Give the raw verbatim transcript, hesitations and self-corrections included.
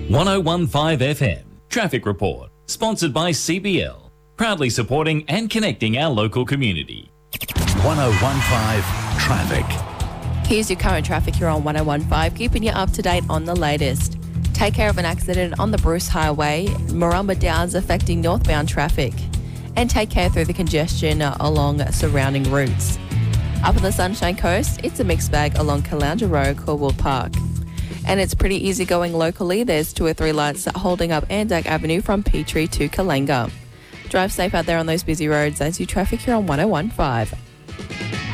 one oh one point five F M Traffic Report, sponsored by C B L, proudly supporting and connecting our local community. one oh one point five Traffic. Here's your current traffic here on one oh one point five, keeping you up to date on the latest. Take care of an accident on the Bruce Highway, Marumba Downs affecting northbound traffic. And take care through the congestion along surrounding routes. Up on the Sunshine Coast, it's a mixed bag along Caloundra Road, Cornwall Park. And it's pretty easy going locally. There's two or three lights holding up Anzac Avenue from Petrie to Kalanga. Drive safe out there on those busy roads as you traffic here on one oh one point five.